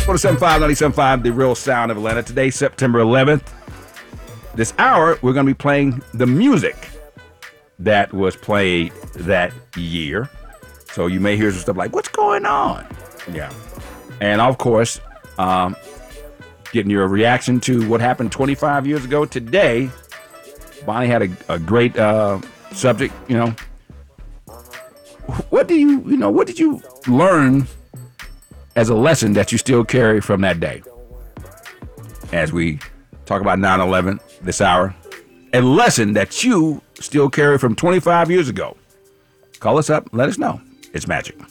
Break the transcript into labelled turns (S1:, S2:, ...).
S1: 97.5, The Real Sound of Atlanta. Today, September 11th. This hour, we're going to be playing the music that was played that year. So you may hear some stuff like, what's going on? Yeah. And of course, getting your reaction to what happened 25 years ago today. Bonnie had a great subject, What did you learn as a lesson that you still carry from that day? As we talk about 9/11 this hour, a lesson that you still carry from 25 years ago. Call us up, let us know. It's magic.